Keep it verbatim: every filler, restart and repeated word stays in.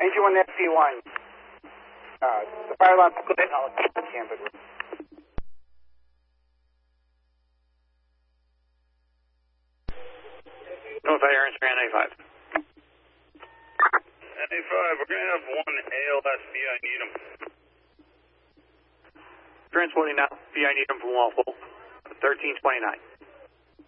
you on that C one. Uh, the fire alarm split, I'll keep the camper. North Air and Strand ninety-five. ninety-five, we're going to have one A L S V I Needham. Transporting now, V I Needham from Walpole, thirteen twenty-nine.